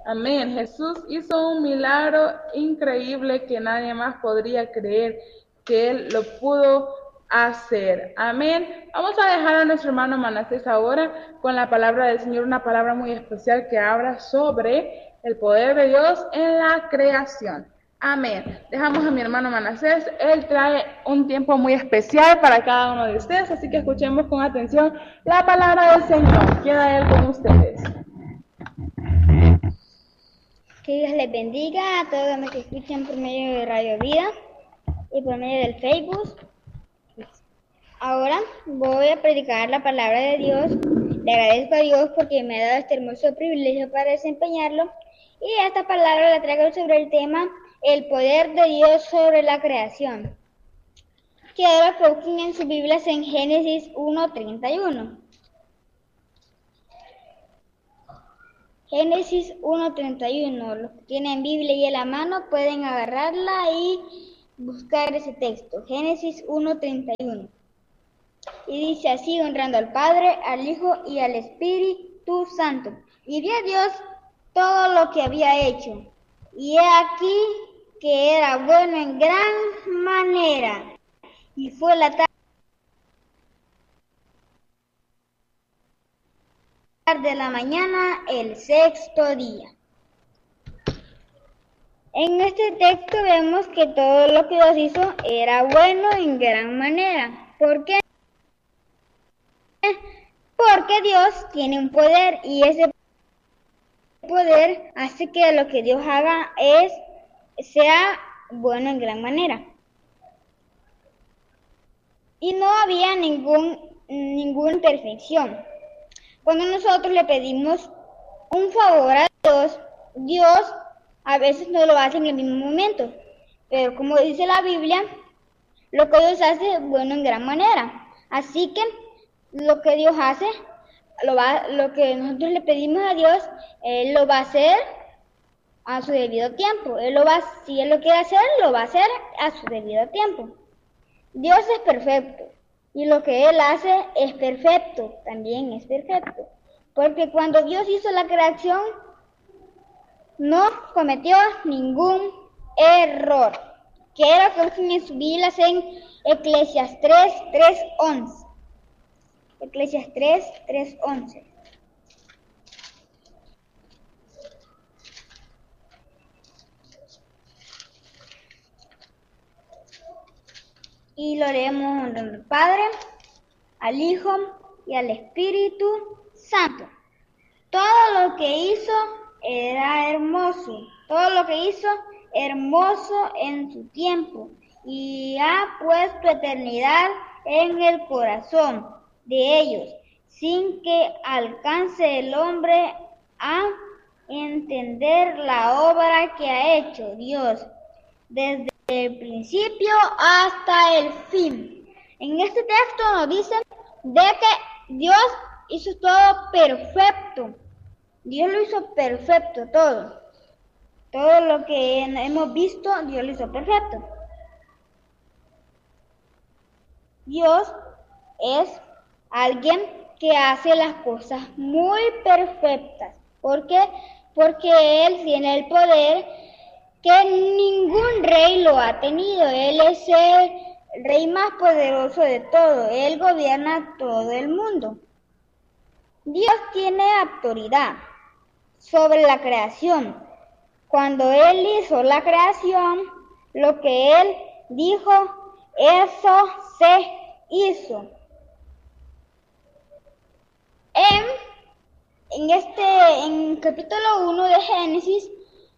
Amén. Jesús hizo un milagro increíble que nadie más podría creer que Él lo pudo hacer. Amén. Vamos a dejar a nuestro hermano Manasés ahora con la palabra del Señor, una palabra muy especial que habla sobre el poder de Dios en la creación. Amén. Dejamos a mi hermano Manasés. Él trae un tiempo muy especial para cada uno de ustedes, así que escuchemos con atención la palabra del Señor. Queda Él con ustedes. Que Dios les bendiga a todos los que escuchan por medio de Radio Vida y por medio del Facebook. Ahora voy a predicar la palabra de Dios. Le agradezco a Dios porque me ha dado este hermoso privilegio para desempeñarlo. Y esta palabra la traigo sobre el tema el poder de Dios sobre la creación. Quiero que busquen en sus Biblias en Génesis 1:31. Génesis 1:31. Los que tienen Biblia y en la mano pueden agarrarla y buscar ese texto. Génesis 1:31. Y dice así, honrando al Padre, al Hijo y al Espíritu Santo. Y vio Dios todo lo que había hecho. Y he aquí que era bueno en gran manera. Y fue la tarde de la mañana el sexto día. En este texto vemos que todo lo que Dios hizo era bueno en gran manera. ¿Por qué? Porque Dios tiene un poder y ese poder hace que lo que Dios haga sea bueno en gran manera. Y no había ninguna imperfección. Cuando nosotros le pedimos un favor a Dios, Dios a veces no lo hace en el mismo momento. Pero como dice la Biblia, lo que Dios hace es bueno en gran manera. Así que lo que Dios hace, lo que nosotros le pedimos a Dios, Él lo va a hacer a su debido tiempo. Si Él lo quiere hacer, lo va a hacer a su debido tiempo. Dios es perfecto y lo que Él hace es perfecto, también es perfecto. Porque cuando Dios hizo la creación, no cometió ningún error. Quiero que busquen en sus Biblias en Eclesiastés 3:11. Eclesiastés 3:11. Y lo leemos al Padre, al Hijo y al Espíritu Santo. Todo lo que hizo era hermoso. Todo lo que hizo hermoso en su tiempo. Y ha puesto eternidad en el corazón de ellos, sin que alcance el hombre a entender la obra que ha hecho Dios desde el principio hasta el fin. En este texto nos dice de que Dios hizo todo perfecto. Dios lo hizo perfecto todo. Todo lo que hemos visto, Dios lo hizo perfecto. Dios es alguien que hace las cosas muy perfectas. ¿Por qué? Porque Él tiene el poder que ningún rey lo ha tenido. Él es el rey más poderoso de todo. Él gobierna todo el mundo. Dios tiene autoridad sobre la creación. Cuando Él hizo la creación, lo que Él dijo, eso se hizo. En capítulo 1 de Génesis,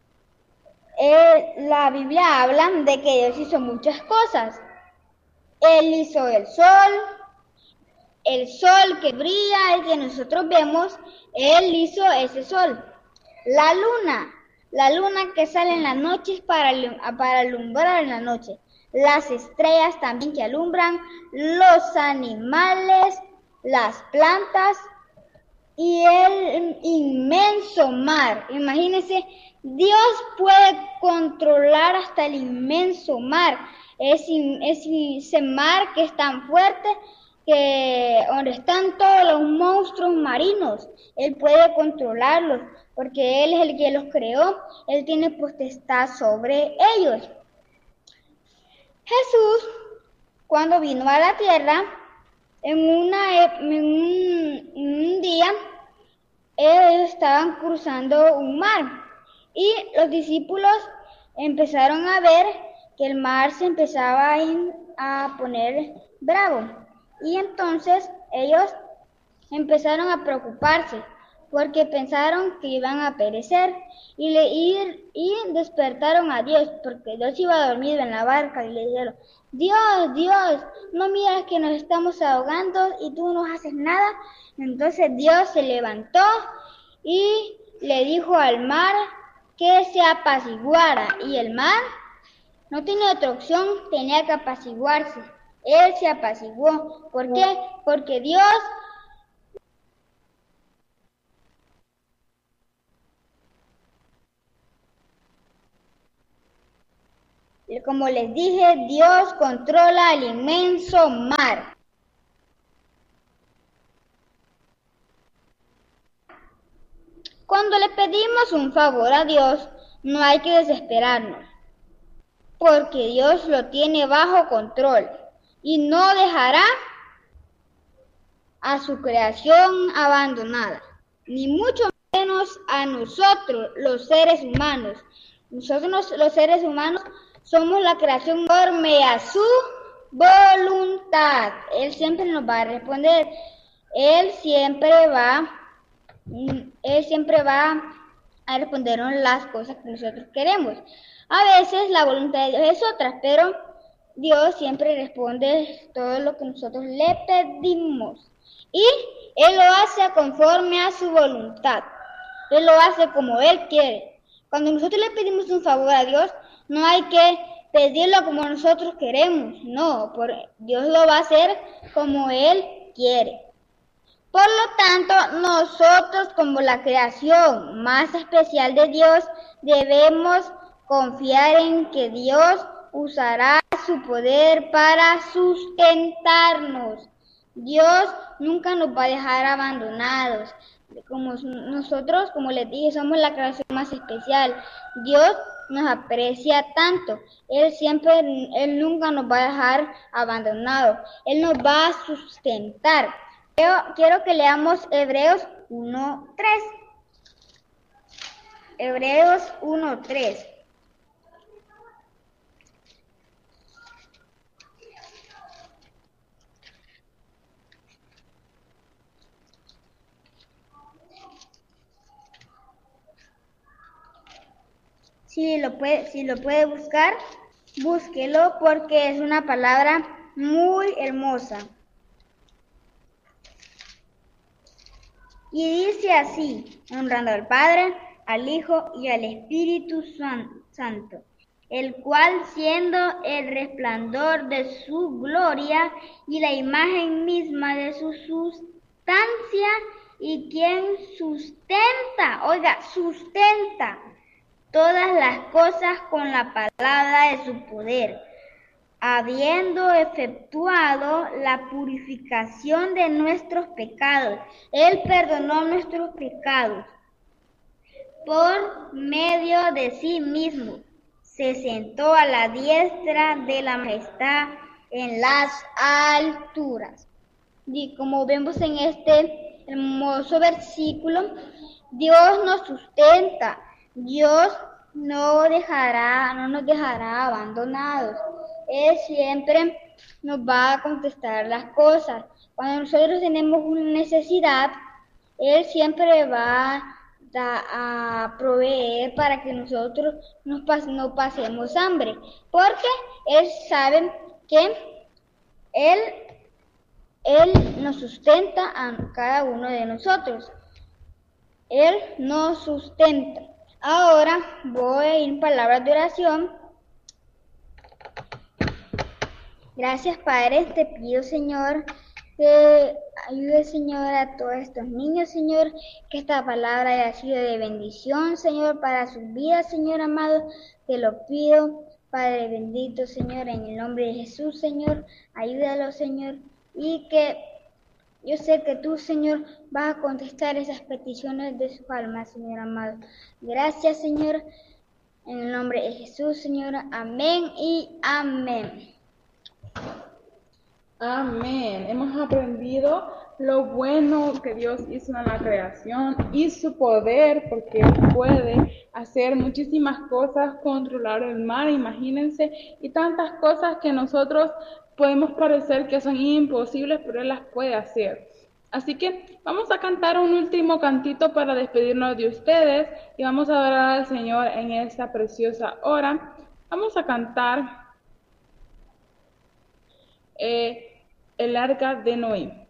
la Biblia habla de que Dios hizo muchas cosas. Él hizo el sol que brilla, el que nosotros vemos, Él hizo ese sol. La luna que sale en las noches para alumbrar en la noche. Las estrellas también que alumbran, los animales, las plantas y el inmenso mar. Imagínense, Dios puede controlar hasta el inmenso mar. Ese mar que es tan fuerte que donde están todos los monstruos marinos. Él puede controlarlos, porque Él es el que los creó. Él tiene potestad sobre ellos. Jesús, cuando vino a la tierra, en un día, ellos estaban cruzando un mar y los discípulos empezaron a ver que el mar se empezaba a poner bravo, y entonces ellos empezaron a preocuparse porque pensaron que iban a perecer y despertaron a Dios, porque Dios iba dormido en la barca, y le dijeron: Dios, Dios, no miras que nos estamos ahogando y tú no haces nada. Entonces Dios se levantó y le dijo al mar que se apaciguara, y el mar no tenía otra opción, tenía que apaciguarse. Él se apaciguó. ¿Por qué? Porque Dios, como les dije, Dios controla el inmenso mar. Cuando le pedimos un favor a Dios, no hay que desesperarnos, porque Dios lo tiene bajo control y no dejará a su creación abandonada, ni mucho menos a nosotros, los seres humanos. Nosotros, los seres humanos, somos la creación conforme a su voluntad. Él siempre nos va a responder. Él siempre va a respondernos las cosas que nosotros queremos. A veces la voluntad de Dios es otra, pero Dios siempre responde todo lo que nosotros le pedimos. Y Él lo hace conforme a su voluntad. Él lo hace como Él quiere. Cuando nosotros le pedimos un favor a Dios, no hay que pedirlo como nosotros queremos. No, Dios lo va a hacer como Él quiere. Por lo tanto, nosotros, como la creación más especial de Dios, debemos confiar en que Dios usará su poder para sustentarnos. Dios nunca nos va a dejar abandonados. Como nosotros, como les dije, somos la creación más especial. Dios nos aprecia tanto. Él nunca nos va a dejar abandonados. Él nos va a sustentar. Quiero que leamos Hebreos 1:3. Hebreos 1:3. Si lo puede buscar, búsquelo, porque es una palabra muy hermosa. Y dice así: honrando al Padre, al Hijo y al Espíritu Santo, el cual, siendo el resplandor de su gloria y la imagen misma de su sustancia, y quien sustenta todas las cosas con la palabra de su poder, habiendo efectuado la purificación de nuestros pecados. Él perdonó nuestros pecados por medio de sí mismo. Se sentó a la diestra de la majestad en las alturas. Y como vemos en este hermoso versículo, Dios nos sustenta. Dios no nos dejará abandonados. Él siempre nos va a contestar las cosas. Cuando nosotros tenemos una necesidad, Él siempre va a proveer para que nosotros no pasemos hambre, porque Él sabe que Él nos sustenta a cada uno de nosotros. Él nos sustenta. Ahora voy a ir en palabras de oración. Gracias, Padre, te pido, Señor, que ayude, Señor, a todos estos niños, Señor, que esta palabra haya sido de bendición, Señor, para sus vidas, Señor amado. Te lo pido, Padre bendito, Señor, en el nombre de Jesús, Señor. Ayúdalo, Señor, y que yo sé que tú, Señor, vas a contestar esas peticiones de sus almas, Señor amado. Gracias, Señor, en el nombre de Jesús, Señor. Amén y amén. Amén. Hemos aprendido lo bueno que Dios hizo en la creación y su poder, porque Él puede hacer muchísimas cosas, controlar el mar, imagínense, y tantas cosas que nosotros podemos parecer que son imposibles, pero Él las puede hacer. Así que vamos a cantar un último cantito para despedirnos de ustedes y vamos a adorar al Señor en esta preciosa hora. Vamos a cantar el arca de Noé.